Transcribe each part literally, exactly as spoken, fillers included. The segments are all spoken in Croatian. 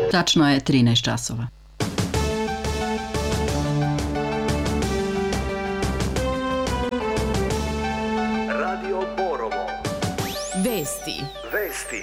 Tačno je trinaest časova. Radio Borovo. Vesti. Vesti.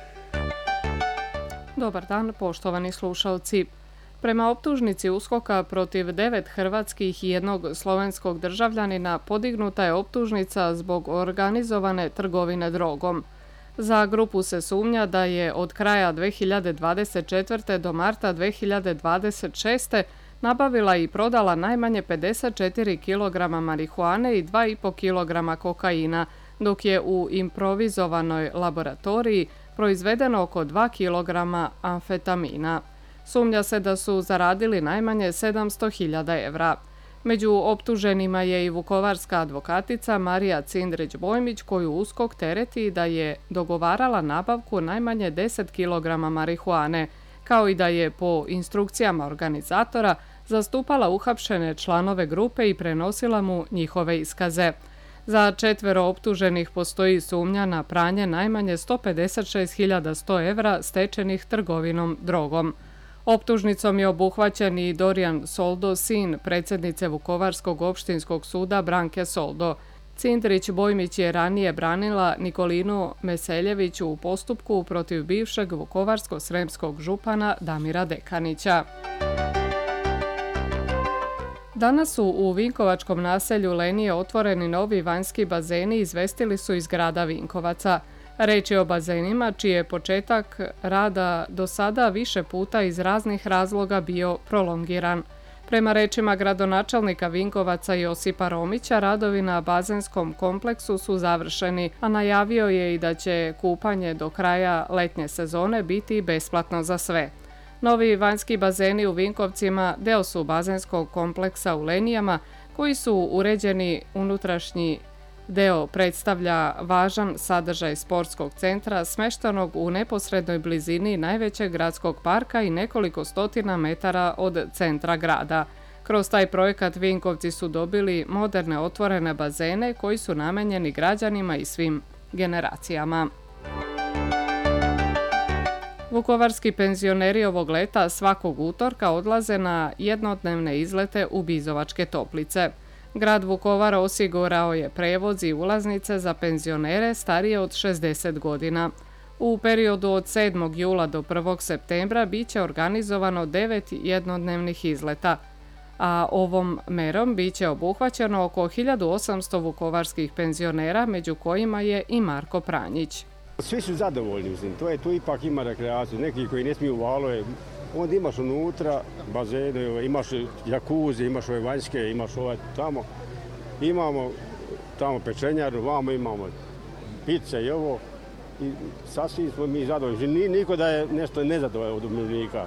Dobar dan, poštovani slušalci. Prema optužnici USKOK-a protiv devet hrvatskih i jednog slovenskog državljanina podignuta je optužnica zbog organizovane trgovine drogom. Za grupu se sumnja da je od kraja dve hiljade dvadeset četvrte. do marta dve hiljade dvadeset šeste. nabavila i prodala najmanje pedeset četiri kilograma marihuane i dva i pol kilograma kokaina, dok je u improvizovanoj laboratoriji proizvedeno oko dva kilograma amfetamina. Sumnja se da su zaradili najmanje sedamsto hiljada evra. Među optuženima je i vukovarska advokatica Marija Cindrić-Bojmić, koju USKOK tereti da je dogovarala nabavku najmanje deset kilograma marihuane, kao i da je po instrukcijama organizatora zastupala uhapšene članove grupe i prenosila mu njihove iskaze. Za četvero optuženih postoji sumnja na pranje najmanje sto pedeset šest hiljada sto evra stečenih trgovinom drogom. Optužnicom je obuhvaćen i Dorijan Soldo, sin predsjednice Vukovarskog opštinskog suda Branke Soldo. Cindrić-Bojmić je ranije branila Nikolinu Meseljević u postupku protiv bivšeg vukovarsko-sremskog župana Damira Dekanića. Danas su u vinkovačkom naselju Lenije otvoreni novi vanjski bazeni, izvestili su iz grada Vinkovaca. Reč je o bazenima čiji je početak rada do sada više puta iz raznih razloga bio prolongiran. Prema rečima gradonačelnika Vinkovaca Josipa Romića, radovi na bazenskom kompleksu su završeni, a najavio je i da će kupanje do kraja letnje sezone biti besplatno za sve. Novi vanjski bazeni u Vinkovcima deo su bazenskog kompleksa u Lenijama, koji su uređeni. Unutrašnji deo predstavlja važan sadržaj sportskog centra smeštenog u neposrednoj blizini najvećeg gradskog parka i nekoliko stotina metara od centra grada. Kroz taj projekat Vinkovci su dobili moderne otvorene bazene koji su namenjeni građanima i svim generacijama. Vukovarski penzioneri ovog leta svakog utorka odlaze na jednodnevne izlete u Bizovačke Toplice. Grad Vukovar osigurao je prevoz i ulaznice za penzionere starije od šezdeset godina. U periodu od sedmog jula do prvog septembra bit će organizovano devet jednodnevnih izleta, a ovom merom bit će obuhvaćeno oko hiljadu osamsto vukovarskih penzionera, među kojima je i Marko Pranjić. Svi su zadovoljni, mislim, to je, tu ipak ima rekreaciju, neki koji ne smiju u valove, onda imaš unutra bazene, imaš jakuzi, imaš ove vanjske, imaš ovaj tamo, imamo tamo pečenjaru, vamo imamo pice i ovo, i sasvim smo mi zadovoljni, niko da je nešto nezadovoljan od umirovljenika.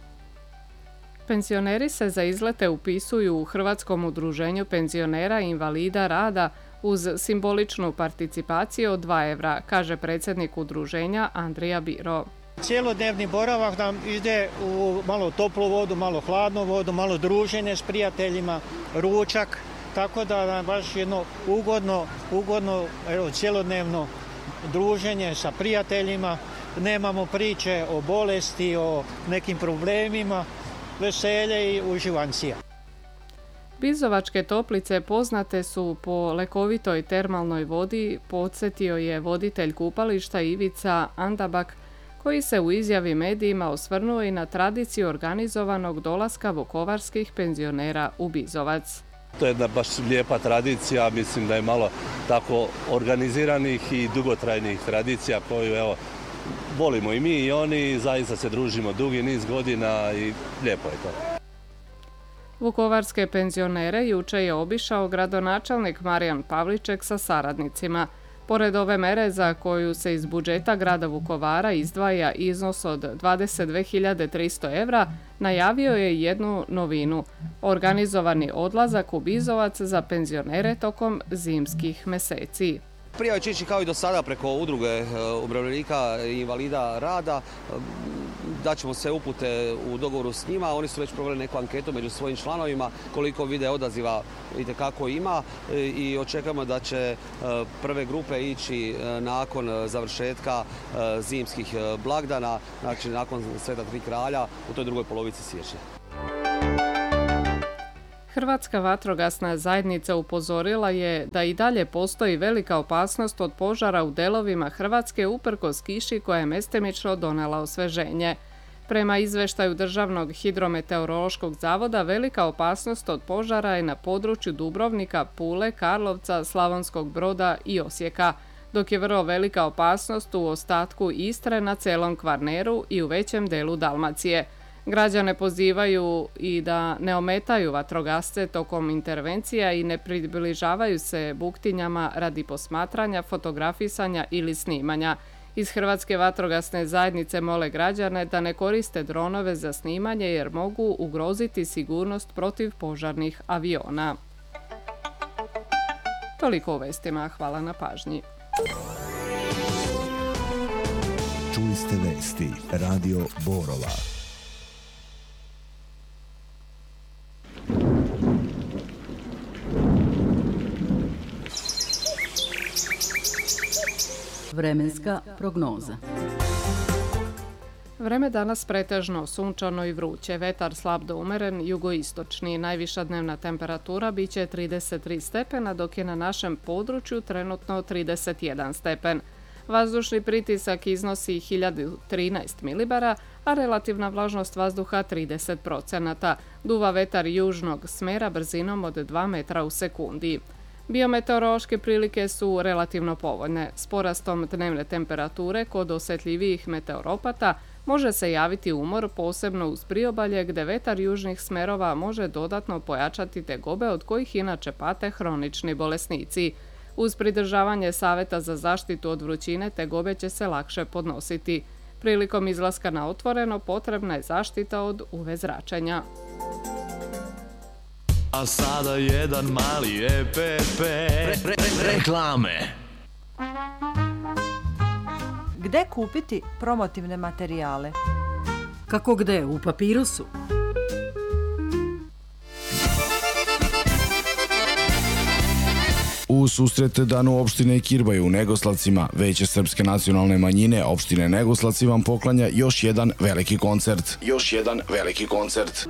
Penzioneri se za izlete upisuju u Hrvatskom udruženju penzionera i invalida rada uz simboličnu participaciju od dva evra, kaže predsjednik udruženja Andrija Biro. Cijelodnevni boravak nam ide u malo toplu vodu, malo hladnu vodu, malo druženje s prijateljima, ručak, tako da nam baš jedno ugodno, ugodno evo, cijelodnevno druženje sa prijateljima. Nemamo priče o bolesti, o nekim problemima, veselje i uživancija. Bizovačke Toplice poznate su po lekovitoj termalnoj vodi, podsjetio je voditelj kupališta Ivica Andabak, koji se u izjavi medijima osvrnuo i na tradiciju organizovanog dolaska vukovarskih penzionera u Bizovac. To je jedna baš lijepa tradicija, mislim da je malo tako organiziranih i dugotrajnih tradicija koju evo, volimo i mi i oni, zaista se družimo dugi niz godina i lijepo je to. Vukovarske penzionere juče je obišao gradonačelnik Marijan Pavliček sa saradnicima. Pored ove mere za koju se iz budžeta grada Vukovara izdvaja iznos od dvadeset dve hiljade tristo evra, najavio je jednu novinu – organizovani odlazak u Bizovac za penzionere tokom zimskih meseci. Prijave će ići kao i do sada preko udruge umirovljenika i invalida rada. Daćemo sve upute u dogovoru s njima. Oni su već proveli neku anketu među svojim članovima koliko vide odaziva itekako ima i očekujemo da će prve grupe ići nakon završetka zimskih blagdana, znači nakon Sveta Tri kralja u toj drugoj polovici siječnja. Hrvatska vatrogasna zajednica upozorila je da i dalje postoji velika opasnost od požara u delovima Hrvatske uprkos kiši koja je mestimično donela osveženje. Prema izveštaju Državnog hidrometeorološkog zavoda, velika opasnost od požara je na području Dubrovnika, Pule, Karlovca, Slavonskog Broda i Osijeka, dok je vrlo velika opasnost u ostatku Istre, na celom Kvarneru i u većem delu Dalmacije. Građane pozivaju i da ne ometaju vatrogasce tokom intervencija i ne približavaju se buktinjama radi posmatranja, fotografisanja ili snimanja. Iz Hrvatske vatrogasne zajednice mole građane da ne koriste dronove za snimanje jer mogu ugroziti sigurnost protiv požarnih aviona. Toliko u vestima, hvala na pažnji. Čuli ste vesti Radio Borova. Vremenska prognoza. Vreme danas pretežno sunčano i vruće, vetar slab do umeren, jugoistočni. Najviša dnevna temperatura biće trideset tri stepena, dok je na našem području trenutno trideset jedan stepen. Vazdušni pritisak iznosi hiljadu trinaest milibara, a relativna vlažnost vazduha trideset procenata. Duva vetar južnog smera brzinom od dva metra u sekundi. Biometeorološke prilike su relativno povoljne. S porastom dnevne temperature kod osjetljivijih meteoropata može se javiti umor, posebno uz priobalje gdje vetar južnih smerova može dodatno pojačati tegobe od kojih inače pate hronični bolesnici. Uz pridržavanje savjeta za zaštitu od vrućine tegobe će se lakše podnositi. Prilikom izlaska na otvoreno potrebna je zaštita od U V zračenja. A sada jedan mali E P P. Re, re, re, reklame. Gde kupiti promotivne materijale? Kako gde? U Papirusu. U susret Danu opštine Kirbaj u Negoslavcima, Veće srpske nacionalne manjine opštine Negoslavci vam poklanja još jedan veliki koncert. Još jedan veliki koncert.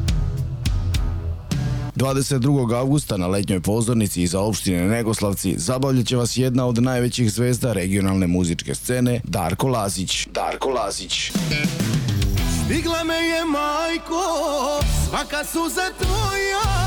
dvadeset drugog avgusta na letnjoj pozornici iza opštine Negoslavci zabavljat će vas jedna od najvećih zvezda regionalne muzičke scene, Darko Lazić. Darko Lazić. Stigla me je majko, svaka suza tvoja.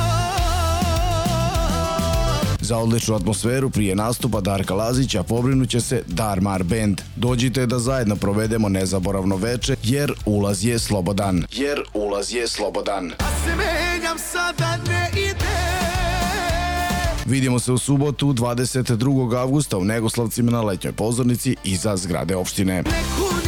Za odličnu atmosferu prije nastupa Darka Lazića pobrinut će se Darmar Band. Dođite da zajedno provedemo nezaboravno veče jer ulaz je slobodan. Jer ulaz je slobodan. A se menjam sada ne ide. Vidimo se u subotu dvadeset drugog avgusta u Negoslavcima na letnjoj pozornici iza zgrade opštine. Neku